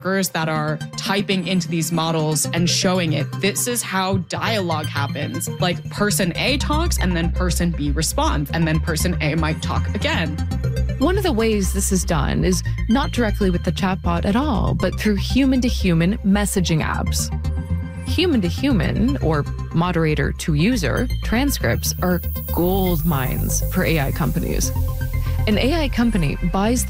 workers that are typing into these models and showing it, this is how dialogue happens. Like person A talks and then person B responds, and then person A might talk again. One of the ways this is done is not directly with the chatbot at all, but through human-to-human messaging apps. Human-to-human, or moderator-to-user, transcripts are gold mines for AI companies. An AI company buys